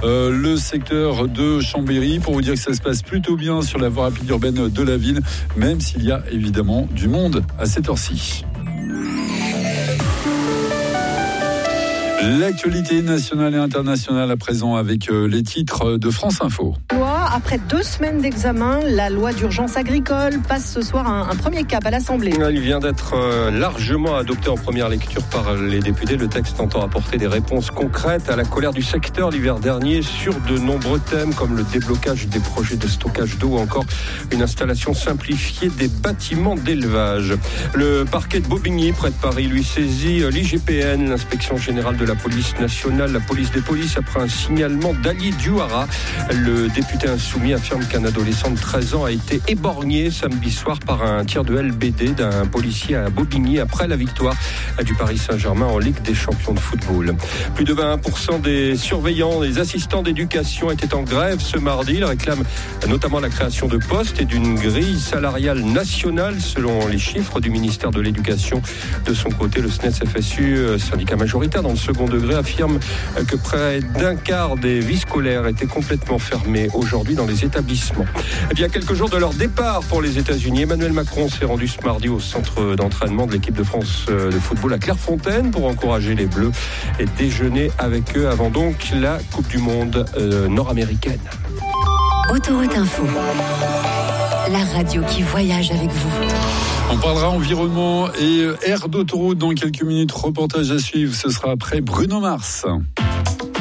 le secteur de Chambéry, pour vous dire que ça se passe plutôt bien sur la voie rapide urbaine de la ville, même s'il y a évidemment du monde à cette heure-ci. L'actualité nationale et internationale à présent avec les titres de France Info. Après 2 semaines d'examen, la loi d'urgence agricole passe ce soir un premier cap à l'Assemblée. Il vient d'être largement adopté en première lecture par les députés. Le texte entend apporter des réponses concrètes à la colère du secteur l'hiver dernier sur de nombreux thèmes comme le déblocage des projets de stockage d'eau ou encore une installation simplifiée des bâtiments d'élevage. Le parquet de Bobigny, près de Paris, lui saisit l'IGPN, l'inspection générale de la police nationale, la police des polices, après un signalement d'Ali Diouara. Le député insoumis affirme qu'un adolescent de 13 ans a été éborgné samedi soir par un tir de LBD d'un policier à Bobigny après la victoire du Paris Saint-Germain en Ligue des champions de football. Plus de 21% des surveillants, des assistants d'éducation étaient en grève ce mardi. Ils réclament notamment la création de postes et d'une grille salariale nationale selon les chiffres du ministère de l'Éducation. De son côté, le SNES-FSU, syndicat majoritaire dans le second degré, affirme que près d'un quart des vies scolaires étaient complètement fermées aujourd'hui dans les établissements. Et bien, quelques jours de leur départ pour les États-Unis, Emmanuel Macron s'est rendu ce mardi au centre d'entraînement de l'équipe de France de football à Clairefontaine pour encourager les Bleus et déjeuner avec eux avant donc la Coupe du Monde nord-américaine. Autoroute Info, la radio qui voyage avec vous. On parlera environnement et aire d'autoroute dans quelques minutes. Reportage à suivre, ce sera après Bruno Mars.